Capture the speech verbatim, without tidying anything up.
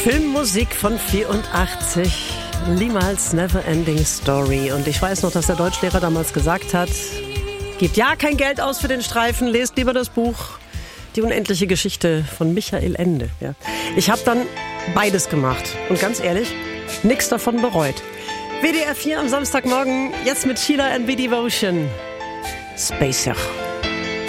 Filmmusik von vierundachtzig. Niemals Neverending Story. Und ich weiß noch, dass der Deutschlehrer damals gesagt hat, gebt ja kein Geld aus für den Streifen, lest lieber das Buch Die unendliche Geschichte von Michael Ende. Ja. Ich habe dann beides gemacht. Und ganz ehrlich, nichts davon bereut. W D R vier am Samstagmorgen, jetzt mit Sheila and B. Devotion. Spacer.